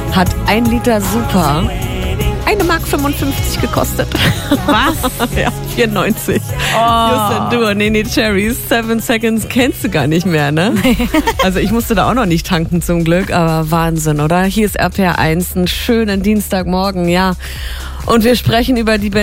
hat 1 Liter Super 1,55 Mark gekostet. Was? Ja, 94. Oh. Duo, nee, Cherries, 7 Seconds kennst du gar nicht mehr, ne? Also ich musste da auch noch nicht tanken zum Glück, aber Wahnsinn, oder? Hier ist RPR 1, einen schönen Dienstagmorgen, ja. Und wir sprechen über die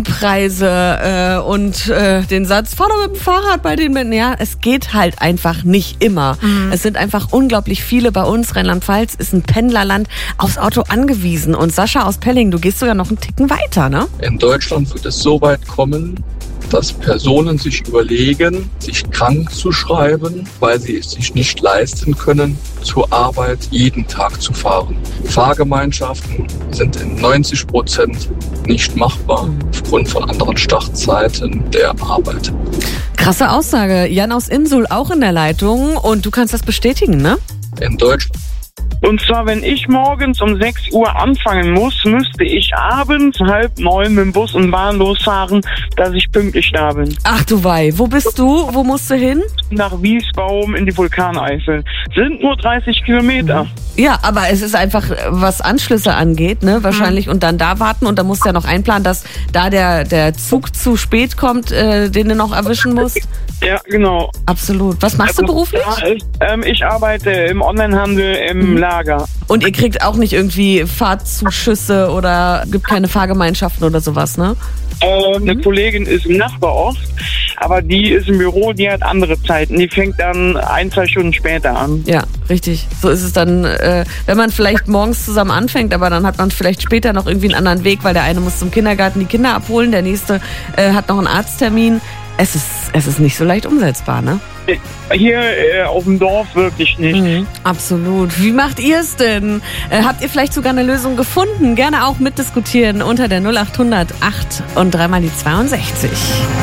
Benzinpreise und den Satz, fahr doch mit dem Fahrrad bei den Menschen. Ja, es geht halt einfach nicht immer. Es sind einfach unglaublich viele bei uns. Rheinland-Pfalz ist ein Pendlerland, aufs Auto angewiesen. Und Sascha aus Pelling, du gehst sogar noch einen Ticken weiter, ne? In Deutschland wird es so weit kommen, dass Personen sich überlegen, sich krank zu schreiben, weil sie es sich nicht leisten können, zur Arbeit jeden Tag zu fahren. Fahrgemeinschaften sind in 90% nicht machbar aufgrund von anderen Startzeiten der Arbeit. Krasse Aussage. Jan aus Imsul auch in der Leitung und du kannst das bestätigen, ne? In Deutschland. Und zwar, wenn ich morgens um 6 Uhr anfangen muss, müsste ich abends 8:30 mit dem Bus und Bahn losfahren, dass ich pünktlich da bin. Ach du Wei, wo bist du? Wo musst du hin? Nach Wiesbaum in die Vulkaneifel. Sind nur 30 Kilometer. Ja, aber es ist einfach, was Anschlüsse angeht, ne, wahrscheinlich und dann da warten und da musst du ja noch einplanen, dass da der Zug zu spät kommt, den du noch erwischen musst. Ja, genau. Absolut. Was machst du beruflich? Ich arbeite im Onlinehandel im Lager. Und ihr kriegt auch nicht irgendwie Fahrtzuschüsse oder gibt keine Fahrgemeinschaften oder sowas, ne? Eine Kollegin ist im Nachbarort, aber die ist im Büro, die hat andere Zeiten. Die fängt dann 1-2 Stunden später an. Ja, richtig. So ist es dann, wenn man vielleicht morgens zusammen anfängt, aber dann hat man vielleicht später noch irgendwie einen anderen Weg, weil der eine muss zum Kindergarten die Kinder abholen, der nächste hat noch einen Arzttermin. Es ist nicht so leicht umsetzbar, ne? Hier auf dem Dorf wirklich nicht. Absolut. Wie macht ihr es denn? Habt ihr vielleicht sogar eine Lösung gefunden? Gerne auch mitdiskutieren unter der 0800 8 und 3 mal die 62.